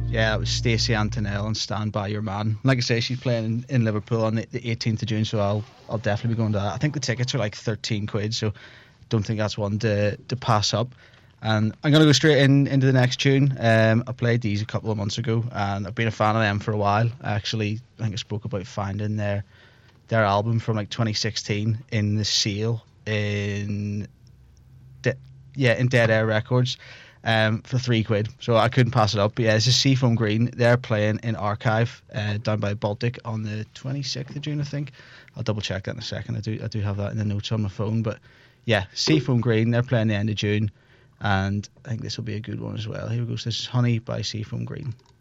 Yeah, it was Stacey Antonell and Stand By Your Man. Like I say, she's playing in Liverpool on the 18th of June, so I'll definitely be going to that. I think the tickets are like 13 quid, so don't think that's one to pass up. And I'm going to go straight into the next tune. I played these a couple of months ago, and I've been a fan of them for a while. I think I spoke about finding their album from like 2016 in the sale in Dead Air Records for 3 quid. So I couldn't pass it up. But yeah, this is Seafoam Green. They're playing in Archive down by Baltic on the 26th of June, I think. I'll double check that in a second. I do have that in the notes on my phone. But yeah, Seafoam Green, they're playing the end of June. And I think this will be a good one as well. Here we go. So this is Honey by Seafoam Green.